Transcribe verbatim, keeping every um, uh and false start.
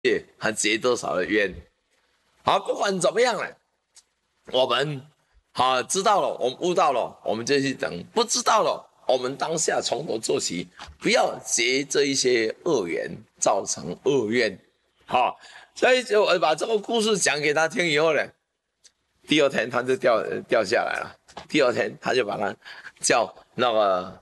还结多少的冤。好，不管怎么样呢，我们好知道了，我们悟到了，我们就去等；不知道了，我们当下从头做起，不要结这一些恶缘，造成恶怨。好，所以就我把这个故事讲给他听以后呢，第二天他就掉掉下来了。第二天他就把他叫那个